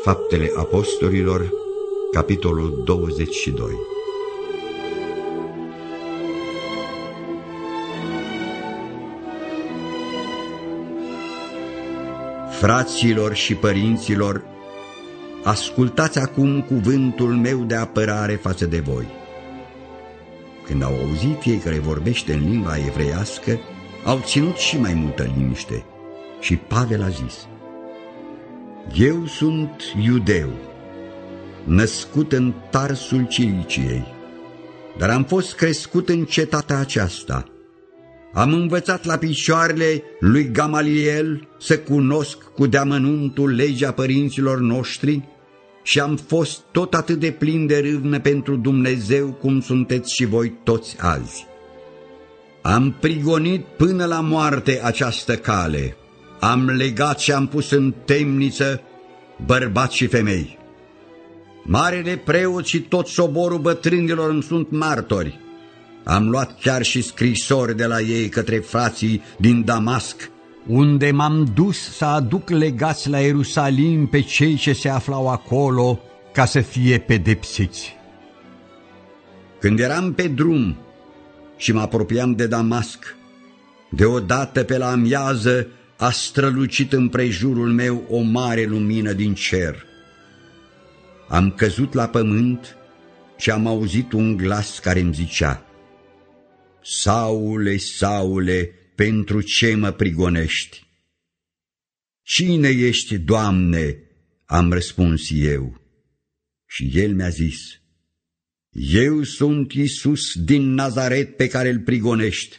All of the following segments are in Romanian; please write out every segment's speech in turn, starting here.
Faptele Apostolilor, capitolul 22. Fraților și părinților, ascultați acum cuvântul meu de apărare față de voi. Când au auzit ei care vorbește în limba evreiască, au ținut și mai multă liniște. Și Pavel a zis: Eu sunt iudeu, născut în Tarsul Ciliciei, dar am fost crescut în cetatea aceasta. Am învățat la picioarele lui Gamaliel să cunosc cu deamănuntul legea părinților noștri și am fost tot atât de plin de râvnă pentru Dumnezeu cum sunteți și voi toți azi. Am prigonit până la moarte această cale, am legat și am pus în temniță bărbați și femei. Marele preot și tot soborul bătrânilor îmi sunt martori. Am luat chiar și scrisori de la ei către frații din Damasc, unde m-am dus să aduc legați la Ierusalim pe cei ce se aflau acolo, ca să fie pedepsiți. Când eram pe drum și mă apropiam de Damasc, deodată pe la amiază a strălucit împrejurul meu o mare lumină din cer. Am căzut la pământ și am auzit un glas care îmi zicea: Saule, Saule, pentru ce mă prigonești? Cine ești, Doamne? Am răspuns eu. Și el mi-a zis: Eu sunt Iisus din Nazaret pe care îl prigonești.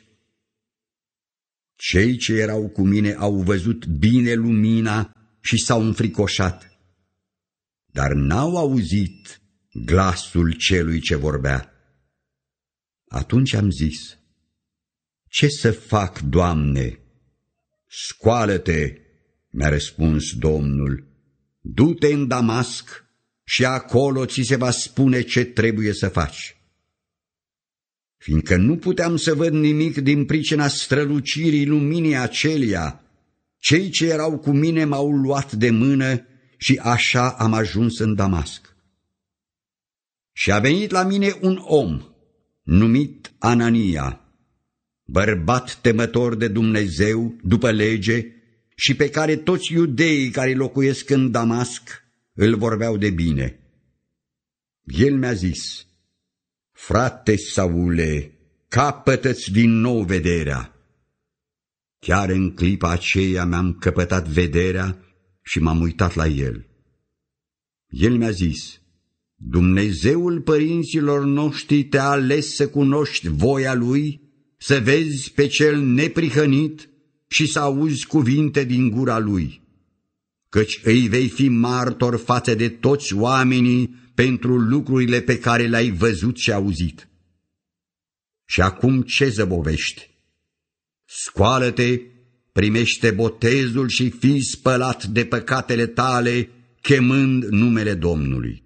Cei ce erau cu mine au văzut bine lumina și s-au înfricoșat, dar n-au auzit glasul celui ce vorbea. Atunci am zis: Ce să fac, Doamne? Scoală-te, mi-a răspuns Domnul, du-te în Damasc și acolo ți se va spune ce trebuie să faci. Fiindcă nu puteam să văd nimic din pricina strălucirii luminii aceleia, cei ce erau cu mine m-au luat de mână și așa am ajuns în Damasc. Și a venit la mine un om numit Anania, bărbat temător de Dumnezeu după lege și pe care toți iudeii care locuiesc în Damasc îl vorbeau de bine. El mi-a zis: Frate Saule, capătă-ți din nou vederea. Chiar în clipa aceea mi-am căpătat vederea și m-am uitat la el. El mi-a zis: Dumnezeul părinților noștri te-a ales să cunoști voia Lui, să vezi pe Cel neprihănit și să auzi cuvinte din gura Lui, căci îi vei fi martor față de toți oamenii pentru lucrurile pe care le-ai văzut și auzit. Și acum ce zăbovești? Scoală-te, primește botezul și fii spălat de păcatele tale, chemând numele Domnului.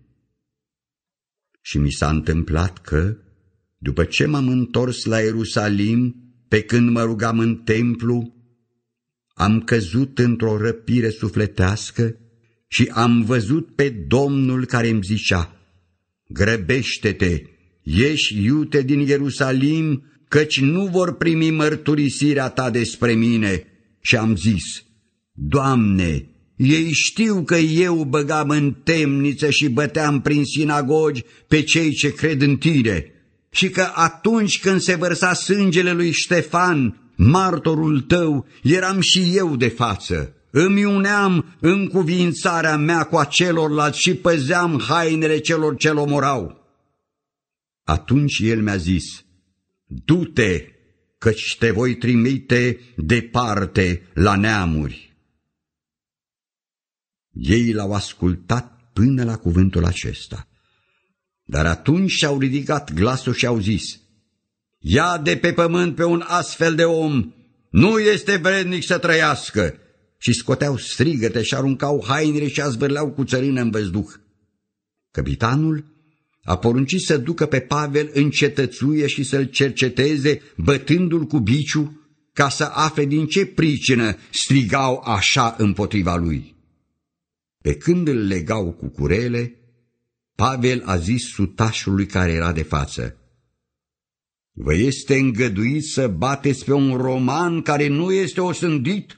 Și mi s-a întâmplat că, după ce m-am întors la Ierusalim, pe când mă rugam în templu, am căzut într-o răpire sufletească și am văzut pe Domnul care îmi zicea: Grăbește-te, ieși iute din Ierusalim, căci nu vor primi mărturisirea ta despre mine. Și am zis: Doamne, ei știu că eu băgam în temniță și băteam prin sinagogi pe cei ce cred în tine, și că atunci când se vărsa sângele lui Ștefan, martorul tău, eram și eu de față. Îmi uneam încuvințarea mea cu a celorlalți și păzeam hainele celor ce-l omorau. Atunci el mi-a zis: Du-te, căci te voi trimite departe la neamuri. Ei l-au ascultat până la cuvântul acesta. Dar atunci și-au ridicat glasul și au zis: Ia de pe pământ pe un astfel de om, nu este vrednic să trăiască. Și scoteau strigăte și aruncau hainele și azvârleau cu țărână în văzduh. Căpitanul a poruncit să ducă pe Pavel în cetățuie și să-l cerceteze, bătându-l cu biciu, ca să afle din ce pricină strigau așa împotriva lui. Pe când îl legau cu curele, Pavel a zis sutașului care era de față: vă este îngăduit să bateți pe un roman care nu este osândit?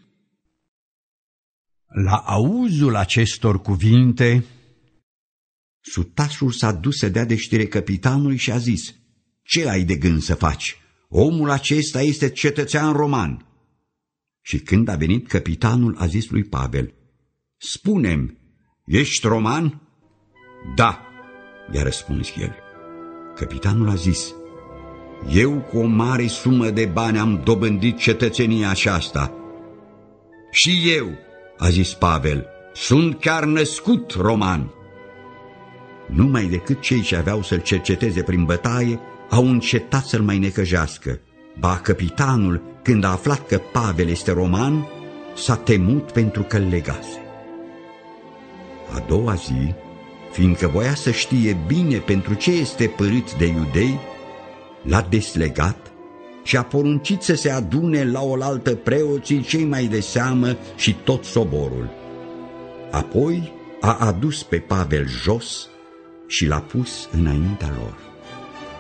La auzul acestor cuvinte, sutașul s-a dus să dea de știre căpitanului și a zis: ce ai de gând să faci? Omul acesta este cetățean roman. Și când a venit căpitanul, a zis lui Pavel: spune-mi, ești roman? Da, i-a răspuns el. Căpitanul a zis: eu cu o mare sumă de bani am dobândit cetățenia aceasta. Și eu, a zis Pavel, sunt chiar născut roman. Numai decât cei ce aveau să-l cerceteze prin bătaie au încetat să-l mai necăjească. Ba, căpitanul, când a aflat că Pavel este roman, s-a temut pentru că îl legase. A doua zi, fiindcă voia să știe bine pentru ce este părât de iudei, l-a deslegat și a poruncit să se adune la oaltă preoții cei mai de seamă și tot soborul. Apoi a adus pe Pavel jos și l-a pus înaintea lor.